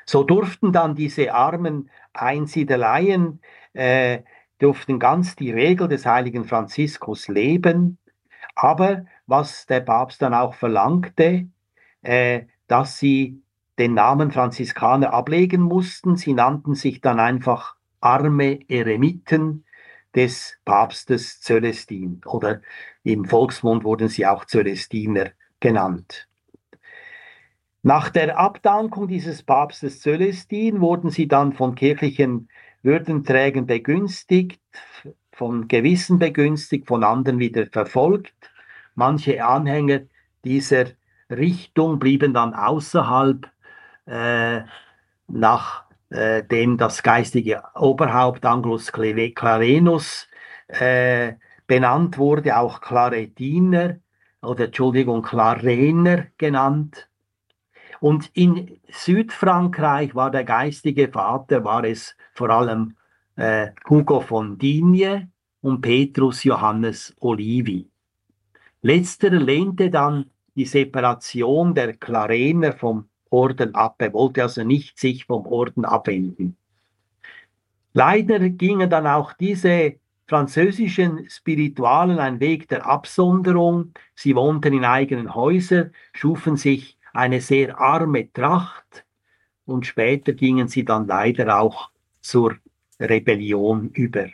So durften dann diese armen Einsiedeleien, durften ganz die Regel des heiligen Franziskus leben. Aber was der Papst dann auch verlangte, dass sie den Namen Franziskaner ablegen mussten. Sie nannten sich dann einfach arme Eremiten des Papstes Cölestin oder im Volksmund wurden sie auch Cölestiner genannt. Nach der Abdankung dieses Papstes Cölestin wurden sie dann von kirchlichen Würdenträgern begünstigt, von Gewissen begünstigt, von anderen wieder verfolgt. Manche Anhänger dieser Richtung blieben dann außerhalb, äh, nachdem das geistige Oberhaupt Anglus Clarenus benannt wurde, auch Claretiner oder Entschuldigung, Clarener genannt. Und in Südfrankreich war der geistige Vater, war es vor allem Hugo von Digne und Petrus Johannes Olivi. Letzterer lehnte dann die Separation der Clarener vom Orden ab. Er wollte also nicht sich vom Orden abwenden. Leider gingen dann auch diese französischen Spiritualen einen Weg der Absonderung. Sie wohnten in eigenen Häusern, schufen sich eine sehr arme Tracht und später gingen sie dann leider auch zur Rebellion über.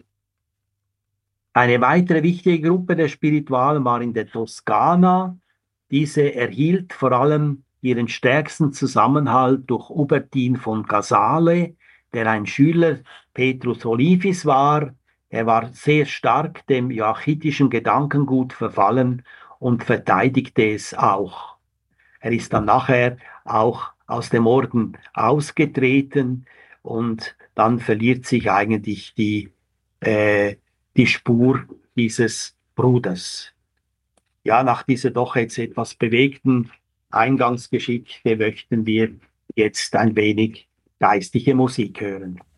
Eine weitere wichtige Gruppe der Spiritualen war in der Toskana. Diese erhielt vor allem ihren stärksten Zusammenhalt durch Hubertin von Casale, der ein Schüler Petrus Olivis war. Er war sehr stark dem joachitischen Gedankengut verfallen und verteidigte es auch. Er ist dann nachher auch aus dem Orden ausgetreten und dann verliert sich eigentlich die Spur dieses Bruders. Ja, nach dieser doch jetzt etwas bewegten Eingangsgeschichte möchten wir jetzt ein wenig geistliche Musik hören.